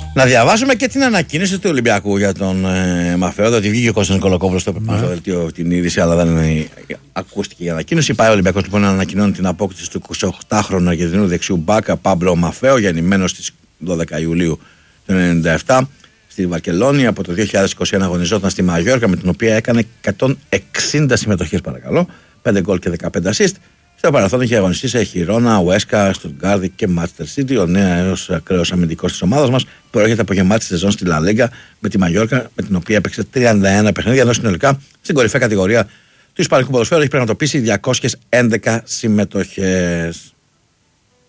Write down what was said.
Να διαβάσουμε και την ανακοίνωση του Ολυμπιακού για τον Μαφέο. Ότι βγήκε ο Κώστας Νικολακόπουλος στο δελτίο την είδηση, αλλά δεν ακούστηκε η ανακοίνωση. Πάει ο Ολυμπιακός λοιπόν να ανακοινώνει την απόκτηση του 28χρονου Αργεντινού δεξιού μπάκα Πάμπλο Μαφέο, γεννημένο στις 12 Ιουλίου του 1997 στη Βαρκελόνη. Από το 2021 αγωνιζόταν στη Μαγιόρκα, με την οποία έκανε 160 συμμετοχές, παρακαλώ, 5 γκολ και 15 assist. Στο παρελθόν είχε αγωνιστεί σε Χιρόνα, Ουέσκα, Στουτγκάρδη και Μάντσεστερ Σίτι. Ο νέος ακραίος αμυντικός της ομάδας μας προέρχεται από γεμάτη σεζόν στη Λα Λίγκα με τη Μαγιόρκα, με την οποία έπαιξε 31 παιχνίδια, ενώ συνολικά στην κορυφαία κατηγορία του Ισπανικού ποδοσφαίρου έχει πραγματοποιήσει 211 συμμετοχές.